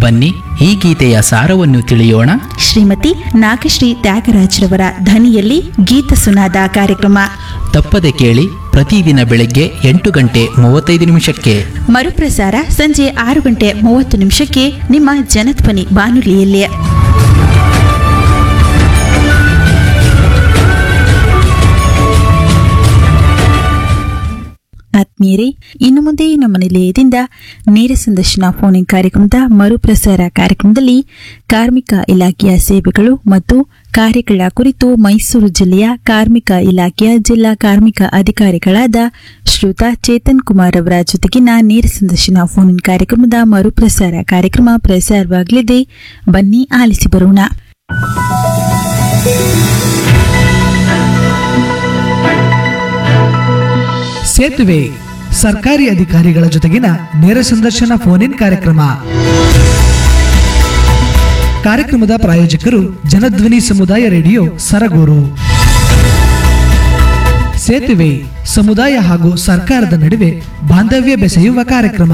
ಬನ್ನಿ ಈ ಗೀತೆಯ ಸಾರವನ್ನು ತಿಳಿಯೋಣ. ಶ್ರೀಮತಿ ನಾಗಶ್ರೀ ತ್ಯಾಗರಾಜ್ರವರ ಧ್ವನಿಯಲ್ಲಿ ಗೀತ ಸುನಾದ ಕಾರ್ಯಕ್ರಮ ತಪ್ಪದೆ ಕೇಳಿ, ಪ್ರತಿದಿನ ಬೆಳಗ್ಗೆ 8:35 ಮರುಪ್ರಸಾರ ಸಂಜೆ 6:30 ನಿಮ್ಮ ಜನಧ್ವನಿ ಬಾನುಲಿಯಲ್ಲಿ. ಆತ್ಮೀಯರೇ, ಇನ್ನು ಮುಂದೆ ನಮ್ಮ ನಿಲಯದಿಂದ ನೇರ ಸಂದರ್ಶನ ಫೋನ್ ಇನ್ ಕಾರ್ಯಕ್ರಮದ ಮರುಪ್ರಸಾರ ಕಾರ್ಯಕ್ರಮದಲ್ಲಿ ಕಾರ್ಮಿಕ ಇಲಾಖೆಯ ಸೇವೆಗಳು ಮತ್ತು ಕಾರ್ಯಗಳ ಕುರಿತು ಮೈಸೂರು ಜಿಲ್ಲೆಯ ಕಾರ್ಮಿಕ ಇಲಾಖೆಯ ಜಿಲ್ಲಾ ಕಾರ್ಮಿಕ ಅಧಿಕಾರಿಗಳಾದ ಶ್ರೀಯುತ ಚೇತನ್ ಕುಮಾರ್ ಅವರ ಜೊತೆಗಿನ ನೇರ ಸಂದರ್ಶನ ಫೋನ್ ಇನ್ ಕಾರ್ಯಕ್ರಮದ ಮರುಪ್ರಸಾರ ಕಾರ್ಯಕ್ರಮ ಪ್ರಸಾರವಾಗಲಿದೆ. ಬನ್ನಿ ಆಲಿಸಿ ಬರೋಣ. ಸೇತುವೆ ಸರ್ಕಾರಿ ಅಧಿಕಾರಿಗಳ ಜೊತೆಗಿನ ನೇರ ಸಂದರ್ಶನ ಫೋನ್ ಇನ್ ಕಾರ್ಯಕ್ರಮದ ಪ್ರಾಯೋಜಕರು ಜನಧ್ವನಿ ಸಮುದಾಯ ರೇಡಿಯೋ ಸರಗೂರು. ಸೇತುವೆ ಸಮುದಾಯ ಹಾಗೂ ಸರ್ಕಾರದ ನಡುವೆ ಬಾಂಧವ್ಯ ಬೆಸೆಯುವ ಕಾರ್ಯಕ್ರಮ.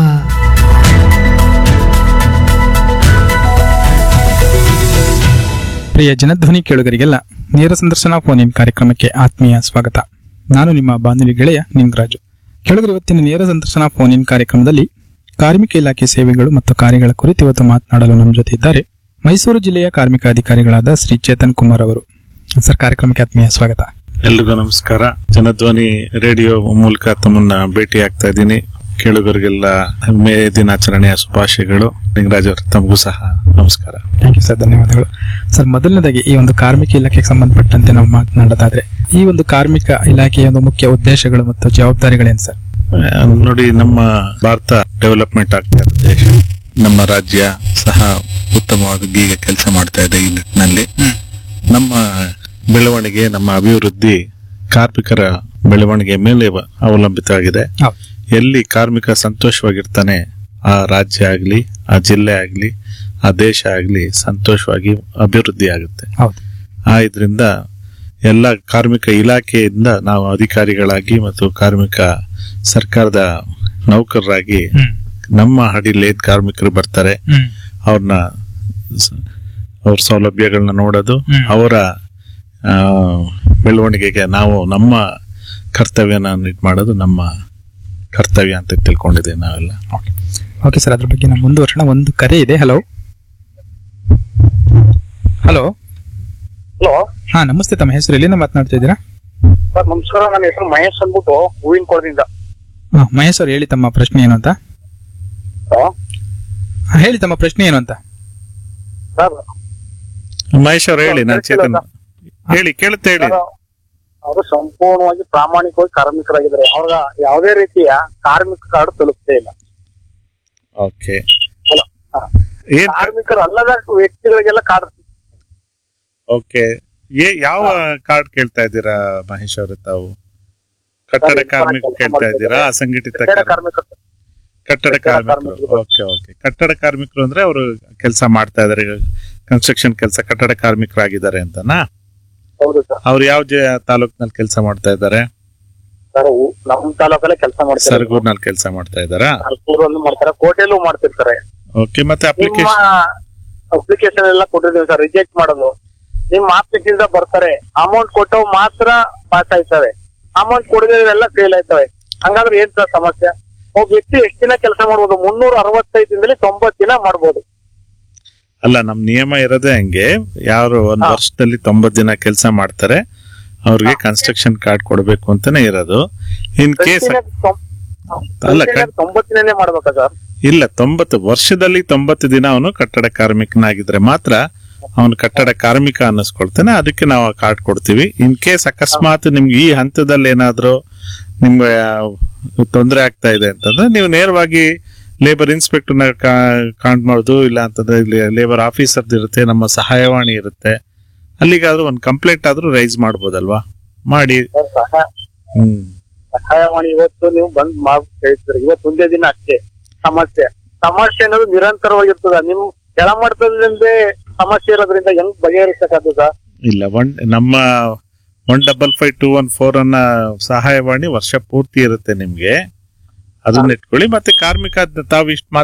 ಪ್ರಿಯ ಜನಧ್ವನಿ ಕೇಳುಗರಿಗೆಲ್ಲ ನೇರ ಸಂದರ್ಶನ ಫೋನ್ ಇನ್ ಕಾರ್ಯಕ್ರಮಕ್ಕೆ ಆತ್ಮೀಯ ಸ್ವಾಗತ. ನಾನು ನಿಮ್ಮ ಬಾನುಲಿ ಗೆಳೆಯ ನಿಂಗರಾಜು. ಕೇಳುಗರು, ಇವತ್ತಿನ ನೇರ ಸಂದರ್ಶನ ಫೋನ್ ಇನ್ ಕಾರ್ಯಕ್ರಮದಲ್ಲಿ ಕಾರ್ಮಿಕ ಇಲಾಖೆ ಸೇವೆಗಳು ಮತ್ತು ಕಾರ್ಯಗಳ ಕುರಿತು ಇವತ್ತು ಮಾತನಾಡಲು ನಮ್ಮ ಜೊತೆ ಇದ್ದಾರೆ ಮೈಸೂರು ಜಿಲ್ಲೆಯ ಕಾರ್ಮಿಕ ಅಧಿಕಾರಿಗಳಾದ ಶ್ರೀ ಚೇತನ್ ಕುಮಾರ್ ಅವರು. ಸರ್, ಕಾರ್ಯಕ್ರಮಕ್ಕೆ ಆತ್ಮೀಯ ಸ್ವಾಗತ. ಎಲ್ರಿಗೂ ನಮಸ್ಕಾರ. ಜನಧ್ವನಿ ರೇಡಿಯೋ ಮೂಲಕ ತಮ್ಮನ್ನ ಭೇಟಿ ಆಗ್ತಾ ಇದ್ದೀನಿ. ಕೇಳುಗರಿಗೆಲ್ಲ ಮೇ ದಿನಾಚರಣೆಯ ಶುಭಾಶಯಗಳು. ಲಿಂಗರಾಜ್ ಅವರು, ತಮಗೂ ಸಹ ನಮಸ್ಕಾರ. ಥ್ಯಾಂಕ್ ಯು ಸರ್, ಧನ್ಯವಾದಗಳು. ಸರ್, ಮೊದಲನೇದಾಗಿ ಈ ಒಂದು ಕಾರ್ಮಿಕ ಇಲಾಖೆಗೆ ಸಂಬಂಧಪಟ್ಟಂತೆ ನಾವು ಮಾತನಾಡೋದಾದ್ರೆ ಈ ಒಂದು ಕಾರ್ಮಿಕ ಇಲಾಖೆಯ ಒಂದು ಮುಖ್ಯ ಉದ್ದೇಶಗಳು ಮತ್ತು ಜವಾಬ್ದಾರಿಗಳೇನು ಸರ್? ನೋಡಿ, ನಮ್ಮ ಭಾರತ ಡೆವಲಪ್ಮೆಂಟ್ ಆಗ್ತಾ ಇದೆ ದೇಶ. ನಮ್ಮ ರಾಜ್ಯ ಸಹ ಉತ್ತಮವಾಗಿ ಈಗ ಕೆಲಸ ಮಾಡ್ತಾ ಇದೆ. ಈ ನಿಟ್ಟಿನಲ್ಲಿ ನಮ್ಮ ಬೆಳವಣಿಗೆ, ನಮ್ಮ ಅಭಿವೃದ್ಧಿ ಕಾರ್ಮಿಕರ ಬೆಳವಣಿಗೆ ಮೇಲೆ ಅವಲಂಬಿತವಾಗಿದೆ. ಎಲ್ಲಿ ಕಾರ್ಮಿಕ ಸಂತೋಷವಾಗಿರ್ತಾನೆ ಆ ರಾಜ್ಯ ಆಗ್ಲಿ, ಆ ಜಿಲ್ಲೆ ಆಗ್ಲಿ, ಆ ದೇಶ ಆಗ್ಲಿ ಸಂತೋಷವಾಗಿ ಅಭಿವೃದ್ಧಿ ಆಗುತ್ತೆ. ಇದರಿಂದ ಎಲ್ಲ ಕಾರ್ಮಿಕ ಇಲಾಖೆಯಿಂದ ನಾವು ಅಧಿಕಾರಿಗಳಾಗಿ ಮತ್ತು ಕಾರ್ಮಿಕ ಸರ್ಕಾರದ ನೌಕರರಾಗಿ ನಮ್ಮ ಅಡಿಯಲ್ಲಿ ಏನ್ ಕಾರ್ಮಿಕರು ಬರ್ತಾರೆ ಅವ್ರ ಸೌಲಭ್ಯಗಳನ್ನ ನೋಡೋದು, ಅವರ ಬೆಳವಣಿಗೆಗೆ ನಾವು ನಮ್ಮ ಕರ್ತವ್ಯನ ಮಾಡೋದು ನಮ್ಮ ಕರ್ತವ್ಯ ಅಂತ ತಿಳ್ಕೊಂಡಿದ್ದೇವೆ ನಾವೆಲ್ಲ. ಓಕೆ ಸರ್, ಅದ್ರ ಬಗ್ಗೆ ನಾವು ಮುಂದುವರ್ಸೋಣ. ಒಂದು ಕರೆ ಇದೆ. Hello hello hello. ಹಾ, ನಮಸ್ತೆ. ತಮ್ಮ ಹೆಸರು, ಎಲ್ಲಿಂದ ಮಾತನಾಡ್ತಾ ಇದ್ದೀರಾ? ಸರ್ ನಮಸ್ಕಾರ, ನನ್ನ ಹೆಸರು ಮಹೇಶ್ ಅಂದ್ಬಿಟ್ಟು ಹೂವಿನ ಕೊಡದಿಂದ. ಮಹೇಶ್ ಅವ್ರು, ಹೇಳಿ ತಮ್ಮ ಪ್ರಶ್ನೆ ಏನು ಅಂತ. ಹೇಳಿ ತಮ್ಮ ಪ್ರಶ್ನೆ ಏನು ಅಂತ. ಸರ್ ಮಹೇಶ್ ಅವ್ರು ಹೇಳಿ. ನಾನು ಚೇತನ್ ಹೇಳಿ, ಕೇಳುತ್ತೆ ಹೇಳಿ. ಅವರು ಸಂಪೂರ್ಣವಾಗಿ ಪ್ರಾಮಾಣಿಕವಾಗಿ ಕಾರ್ಮಿಕರಾಗಿದ್ದಾರೆ. ಅವ್ರ ಯಾವುದೇ ರೀತಿಯ ಕಾರ್ಮಿಕ ಕಾರ್ಡ್ ತಲುಪ್ತೇ ಇಲ್ಲ. ಓಕೆ, ಕಾರ್ಮಿಕರು ಅಲ್ಲದ ವ್ಯಕ್ತಿಗಳಿಗೆಲ್ಲ ಕಾರ್ಡ್. ಓಕೆ, ಯಾವ ಕಾರ್ಡ್ ಕೇಳ್ತಾ ಇದ್ದೀರಾ ಮಹೇಶ್ ಅವ್ರ? ತಾವು ಕಟ್ಟಡ ಕಾರ್ಮಿಕ ಕೇಳ್ತಾ ಇದ್ದೀರಾ? ಅಸಂಘಟಿತ ಕಾರ್ಮಿಕರು. ಕಟ್ಟಡ ಕಾರ್ಮಿಕರು. Okay okay. ಕಟ್ಟಡ ಕಾರ್ಮಿಕರು ಅಂದ್ರೆ ಅವರು ಕೆಲಸ ಮಾಡ್ತಾ ಇದಾರೆ, ಕನ್ಸ್ಟ್ರಕ್ಷನ್ ಕೆಲಸ, ಕಟ್ಟಡ ಕಾರ್ಮಿಕರಾಗಿದ್ದಾರೆ ಅಂತನಾ? ಹೌದು ಸರ್. ಅವ್ರು ಯಾವ ತಾಲೂಕಿನಲ್ಲಿ ಕೆಲಸ ಮಾಡ್ತಾ ಇದ್ದಾರೆ? ನಮ್ಮ ತಾಲೂಕಲ್ಲೇ ಕೆಲಸ ಮಾಡ್ತಾರೆ. ಸರಗೂರಿನಲ್ಲಿ ಕೆಲಸ ಮಾಡ್ತಾ ಇದ್ದಾರಾ? ಮಾಡ್ತಾರೆ, ಕೋಟೆಯಲ್ಲೂ ಮಾಡ್ತಿರ್ತಾರೆ. ಓಕೆ. ಮತ್ತೆ ಅಪ್ಲಿಕೇಶನ್ ಎಲ್ಲ ಕೊಟ್ಟಿದ್ದೀವಿ ಸರ್. ರಿಜೆಕ್ಟ್ ಮಾಡೋದು, ನಿಮ್ ಆಫೀಸ್ ಇಂದ ಬರ್ತಾರೆ, ಅಮೌಂಟ್ ಕೊಟ್ಟವು ಮಾತ್ರ ಪಾಸ್ ಆಯ್ತವೆ, ಅಮೌಂಟ್ ಕೊಡದಿರೋವೆಲ್ಲ ಫೇಲ್ ಆಯ್ತವೆ. ಹಂಗಾದ್ರೆ ಏನ್ ಸರ್ ಸಮಸ್ಯೆ? ಒಬ್ಬ ವ್ಯಕ್ತಿ ಎಷ್ಟು ದಿನ ಕೆಲಸ ಮಾಡ್ಬೋದು? 365 ದಿನದಲ್ಲಿ 90 ದಿನ ಮಾಡ್ಬೋದು. ಅಲ್ಲ, ನಮ್ ನಿಯಮ ಇರೋದೇ ಹಂಗೆ. ಯಾರು ಒಂದ್ ವರ್ಷದಲ್ಲಿ 90 ದಿನ ಕೆಲಸ ಮಾಡ್ತಾರೆ ಅವ್ರಿಗೆ ಕನ್ಸ್ಟ್ರಕ್ಷನ್ ಕಾರ್ಡ್ ಕೊಡ್ಬೇಕು ಅಂತಾನೆ ಇರೋದು. ಇನ್ ಕೇಸ್ ಅಲ್ಲ, 90 ದಿನನೇ ಮಾಡ್ಬೇಕಾ ಸರ್? ಇಲ್ಲ, 90 ವರ್ಷದಲ್ಲಿ 90 ದಿನ ಅವನು ಕಟ್ಟಡ ಕಾರ್ಮಿಕನಾಗಿದ್ರೆ ಮಾತ್ರ ಅವನು ಕಟ್ಟಡ ಕಾರ್ಮಿಕ ಅನ್ನಿಸ್ಕೊಳ್ತಾನೆ. ಅದಕ್ಕೆ ನಾವು ಕಾರ್ಡ್ ಕೊಡ್ತೀವಿ. ಇನ್ ಕೇಸ್ ಅಕಸ್ಮಾತ್ ನಿಮ್ಗೆ ಈ ಹಂತದಲ್ಲಿ ಏನಾದ್ರು ನಿಮ್ಗೆ ತೊಂದರೆ ಆಗ್ತಾ ಇದೆ ಅಂತಂದ್ರೆ ನೀವು ನೇರವಾಗಿ ಲೇಬರ್ ಇನ್ಸ್ಪೆಕ್ಟರ್ನ ಕಾಂಟ್ ಮಾಡೋದು. ಇಲ್ಲ ಅಂತಂದ್ರೆ ಇಲ್ಲಿ ಲೇಬರ್ ಆಫೀಸರ್ದು ಇರುತ್ತೆ, ನಮ್ಮ ಸಹಾಯವಾಣಿ ಇರುತ್ತೆ, ಅಲ್ಲಿಗಾದ್ರೂ ಒಂದು ಕಂಪ್ಲೇಂಟ್ ಆದ್ರೂ ರೈಸ್ ಮಾಡ್ಬೋದಲ್ವಾ? ಮಾಡಿ. ಸಹಾಯವಾಣಿ ಇವತ್ತು ನೀವು ಬಂದ್ ಹೇಳ್ತೀರಿ, ಇವತ್ತು ಒಂದೇ ದಿನ ಅಷ್ಟೇ. ಸಮಸ್ಯೆ ಅನ್ನೋದು ನಿರಂತರವಾಗಿರ್ತದ. ನಿಮ್ ಕೆಳಮಟ್ಟದಿಂದ ಸಮಸ್ಯೆ ಇರೋದ್ರಿಂದ ಹೆಂಗ್ ಬಗೆಹರಿಸಕ್ಕಾಗ್ತದ? ಇಲ್ಲ, ನಮ್ಮ 155-214 ಅನ್ನ ಸಹಾಯವಾಣಿ ವರ್ಷ ಪೂರ್ತಿ ಇರುತ್ತೆ ನಿಮ್ಗೆ. ಅದನ್ನ ಇಟ್ಕೊಳ್ಳಿ. ಮತ್ತೆ ಕಾರ್ಮಿಕ ತಾವು ಇಷ್ಟು